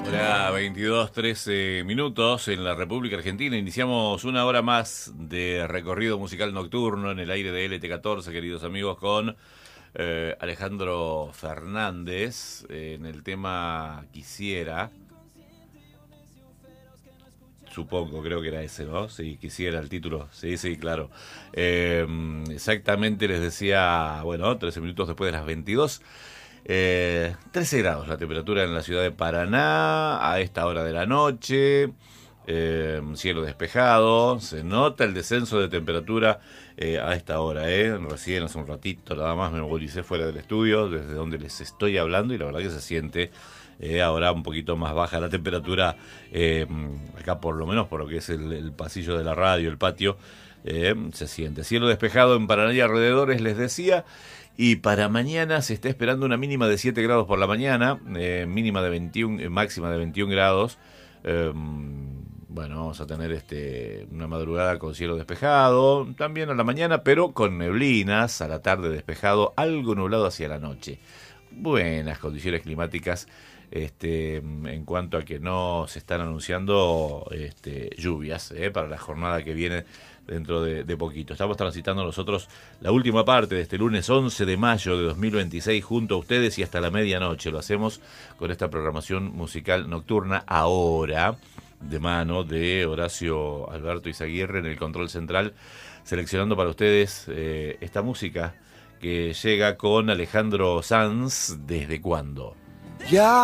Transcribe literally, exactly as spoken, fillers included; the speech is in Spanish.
Hora veintidós, trece minutos en la República Argentina. Iniciamos una hora más de recorrido musical nocturno en el aire de L T catorce, queridos amigos, con eh, Alejandro Fernández eh, en el tema Quisiera. Supongo, creo que era ese, ¿no? Sí, Quisiera el título. Sí, sí, claro. Eh, exactamente, les decía, bueno, trece minutos después de las veintidós. Eh, trece grados la temperatura en la ciudad de Paraná a esta hora de la noche, eh, cielo despejado, se nota el descenso de temperatura eh, a esta hora, eh. Recién hace un ratito nada más me movilicé fuera del estudio, desde donde les estoy hablando, y la verdad que se siente eh, ahora un poquito más baja la temperatura, eh, acá por lo menos por lo que es el, el pasillo de la radio, el patio, eh, se siente. Cielo despejado en Paraná y alrededores, les decía. Y para mañana se está esperando una mínima de siete grados por la mañana, eh, mínima de veintiuno, eh, máxima de veintiún grados. Eh, bueno, vamos a tener este una madrugada con cielo despejado, también a la mañana, pero con neblinas, a la tarde despejado, algo nublado hacia la noche. Buenas condiciones climáticas este, en cuanto a que no se están anunciando este, lluvias eh, para la jornada que viene dentro de, de poquito. Estamos transitando nosotros la última parte de este lunes once de mayo de dos mil veintiséis junto a ustedes y hasta la medianoche. Lo hacemos con esta programación musical nocturna ahora, de mano de Horacio Alberto Izaguirre en el control central, seleccionando para ustedes eh, esta música que llega con Alejandro Sanz. ¿Desde cuándo? Ya